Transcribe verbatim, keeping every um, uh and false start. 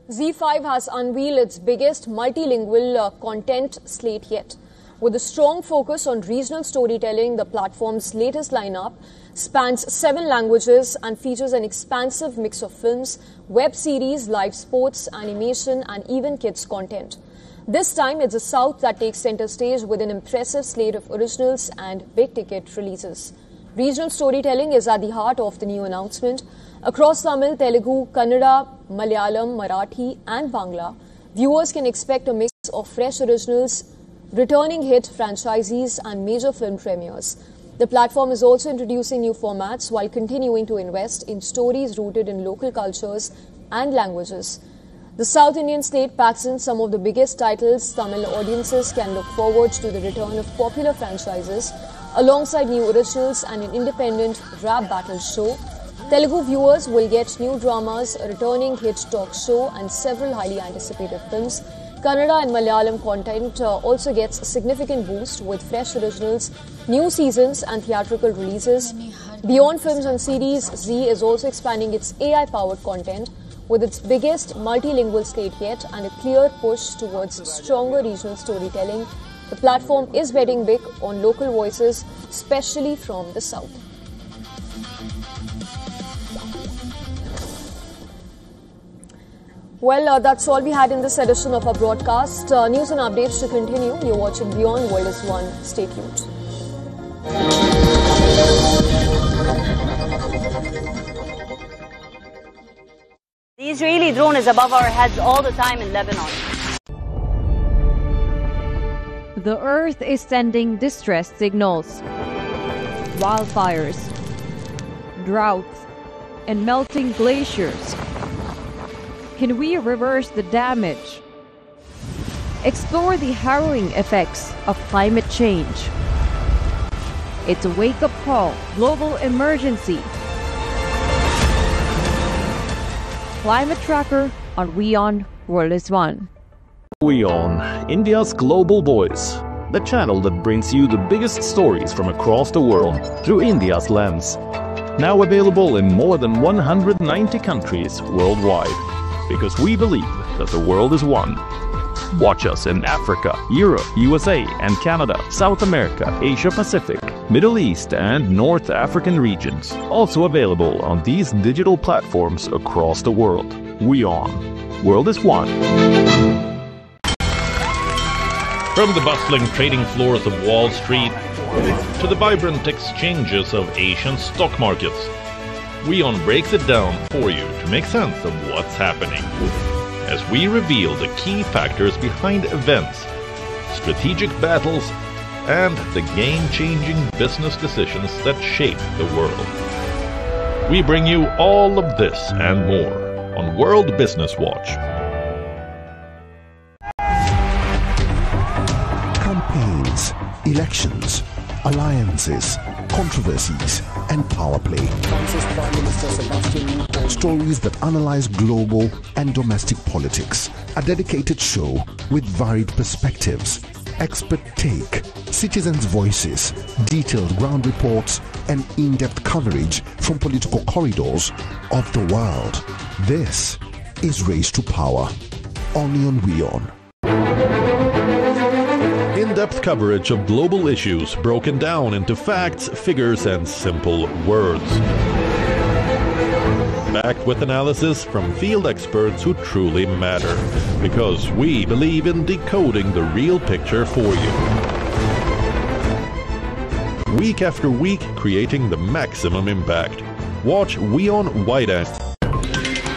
Z five has unveiled its biggest multilingual uh, content slate yet. With a strong focus on regional storytelling, the platform's latest lineup spans seven languages and features an expansive mix of films, web series, live sports, animation, and even kids' content. This time, it's the South that takes center stage with an impressive slate of originals and big-ticket releases. Regional storytelling is at the heart of the new announcement. Across Tamil, Telugu, Kannada, Malayalam, Marathi, and Bangla, viewers can expect a mix of fresh originals, returning hit franchisees, and major film premieres. The platform is also introducing new formats while continuing to invest in stories rooted in local cultures and languages. The South Indian slate packs in some of the biggest titles. Tamil audiences can look forward to the return of popular franchises alongside new originals and an independent rap battle show. Telugu viewers will get new dramas, a returning hit talk show, and several highly anticipated films. Kannada and Malayalam content uh, also gets a significant boost with fresh originals, new seasons, and theatrical releases. Beyond films and series, Zee is also expanding its A I-powered content with its biggest multilingual slate yet and a clear push towards stronger regional storytelling. The platform is betting big on local voices, especially from the South. Well, uh, that's all we had in this edition of our broadcast. Uh, news and updates to continue. You're watching Beyond World is One. Stay tuned. The Israeli drone is above our heads all the time in Lebanon. The earth is sending distress signals. Wildfires, droughts, and melting glaciers. Can we reverse the damage? Explore the harrowing effects of climate change. It's a wake-up call, global emergency. Climate Tracker on WION World is One. WION, India's global voice. The channel that brings you the biggest stories from across the world through India's lens. Now available in more than one hundred ninety countries worldwide. Because we believe that the world is one. Watch us in Africa, Europe, U S A and Canada, South America, Asia Pacific, Middle East and North African regions. Also available on these digital platforms across the world. WION. World is One. From the bustling trading floors of Wall Street to the vibrant exchanges of Asian stock markets, WION breaks it down for you to make sense of what's happening, as we reveal the key factors behind events, strategic battles, and the game-changing business decisions that shape the world. We bring you all of this and more on World Business Watch. Campaigns, elections, alliances, controversies, and power play. Stories that analyze global and domestic politics. A dedicated show with varied perspectives, expert take, citizens' voices, detailed ground reports, and in-depth coverage from political corridors of the world. This is Race to Power, only on WION. In-depth coverage of global issues broken down into facts, figures, and simple words. Backed with analysis from field experts who truly matter, because we believe in decoding the real picture for you. Week after week, creating the maximum impact. Watch WION Wide Angle